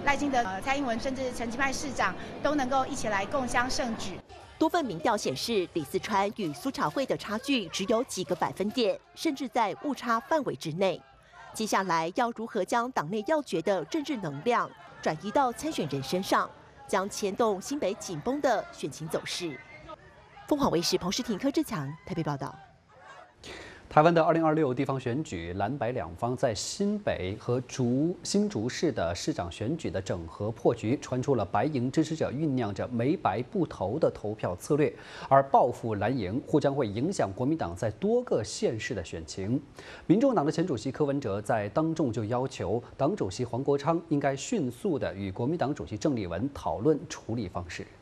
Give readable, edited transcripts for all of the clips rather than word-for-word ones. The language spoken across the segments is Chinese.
赖清德、蔡英文，甚至陈其迈市长都能够一起来共襄盛举。 多份民调显示，李四川与苏巧慧的差距只有几个百分点，甚至在误差范围之内。接下来要如何将党内要诀的政治能量转移到参选人身上，将牵动新北紧绷的选情走势。凤凰卫视彭诗婷、柯志强台北报道。 台湾的2026地方选举，蓝白两方在新北和新竹市的市长选举的整合破局，传出了白营支持者酝酿着没白不投的投票策略，而报复蓝营或将会影响国民党在多个县市的选情。民众党的前主席柯文哲在当众就要求党主席黄国昌应该迅速地与国民党主席郑丽文讨论处理方式。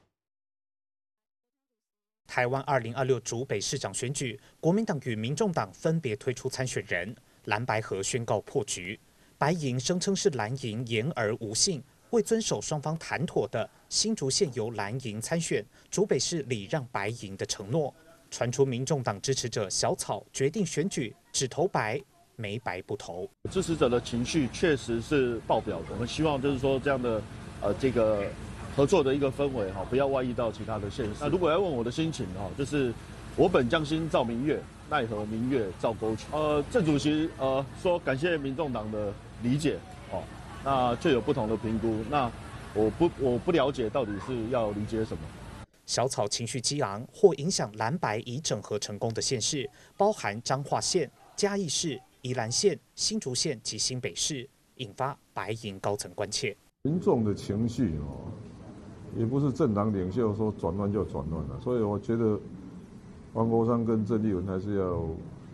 台湾2026竹北市长选举，国民党与民众党分别推出参选人，蓝白合宣告破局。白营声称是蓝营言而无信，未遵守双方谈妥的新竹县由蓝营参选，竹北市礼让白营的承诺。传出民众党支持者小草决定选举只投白，没白不投。 支持者的情绪确实是爆表的，我们希望就是说这样的这个合作的一个氛围哈，不要外溢到其他的县市。那如果要问我的心情哈，就是我本将心照明月，奈何明月照沟渠。郑主席说感谢民众党的理解哦，那就有不同的评估。那我不了解到底是要理解什么。 小草情绪激昂，或影响蓝白已整合成功的县市，包含彰化县、嘉义市、宜兰县、新竹县及新北市，引发白营高层关切。 民众的情绪也不是政党领袖说转乱就转乱了，所以我觉得黄国昌跟郑丽文还是要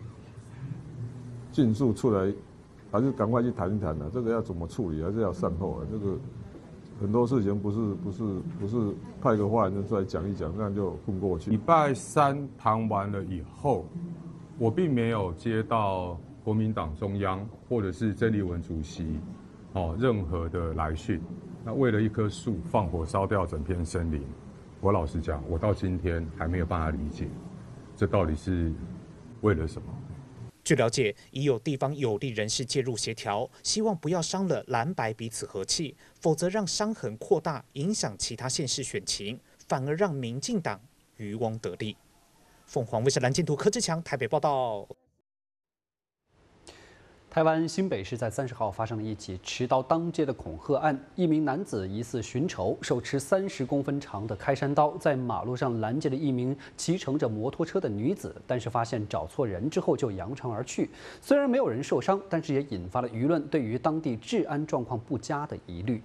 尽速出来，还是赶快去谈一谈这个要怎么处理，还是要善后这个很多事情不是派个发言人出来讲一讲，那样就混过去。 礼拜三谈完了以后，我并没有接到国民党中央或者是郑丽文主席任何的来讯。那为了一棵树放火烧掉整片森林，我老实讲，我到今天还没有办法理解，这到底是为了什么？ 据了解，已有地方有利人士介入协调，希望不要伤了蓝白彼此和气，否则让伤痕扩大，影响其他县市选情，反而让民进党渔翁得利。凤凰卫视蓝箭图柯志强台北报道。 台湾新北市在30号发生了一起持刀当街的恐吓案，一名男子疑似寻仇，手持30公分长的开山刀，在马路上拦截了一名骑乘着摩托车的女子，但是发现找错人之后就扬长而去。虽然没有人受伤，但是也引发了舆论对于当地治安状况不佳的疑虑。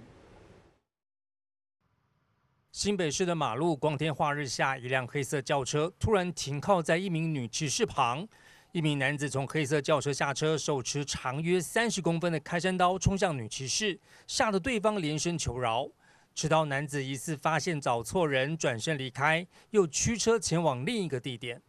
新北市的马路光天化日下，一辆黑色轿车突然停靠在一名女骑士旁。一名男子从黑色轿车下车，手持长约30公分的开山刀冲向女骑士，吓得对方连声求饶。持刀男子疑似发现找错人，转身离开，又驱车前往另一个地点。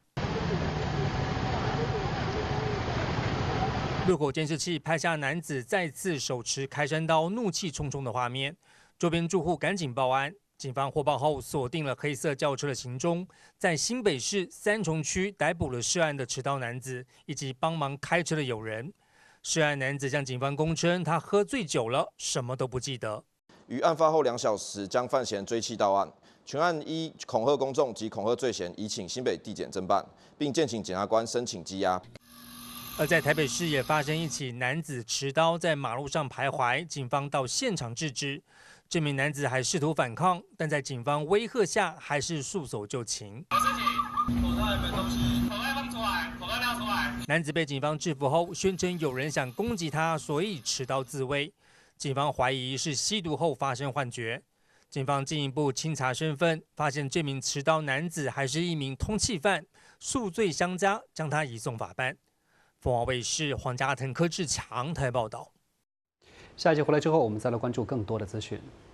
路口监视器拍下男子再次手持开山刀，怒气冲冲的画面。周边住户赶紧报案。警方获报后锁定了黑色轿车的行踪，在新北市三重区逮捕了涉案的持刀男子以及帮忙开车的友人。涉案男子向警方供称，他喝醉酒了，什么都不记得。 于案发后2小时将犯嫌追缉到案，全案依恐吓公众及恐吓罪嫌，移请新北地检侦办，并建请检察官申请羁押。 而在台北市也发生一起男子持刀在马路上徘徊，警方到现场制止。这名男子还试图反抗，但在警方威吓下，还是束手就擒。男子被警方制服后，宣称有人想攻击他，所以持刀自卫。警方怀疑是吸毒后发生幻觉。警方进一步清查身份，发现这名持刀男子还是一名通缉犯，数罪相加，将他移送法办。凤凰卫视黄家腾、柯志强台报道。 下一节回来之后，我们再来关注更多的资讯。